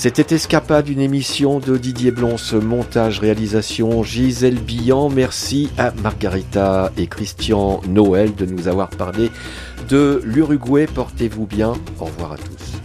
C'était Escapade, une émission de Didier Blons, montage, réalisation Gisèle Billan. Merci à Margarita et Christian Noël de nous avoir parlé de l'Uruguay. Portez-vous bien. Au revoir à tous.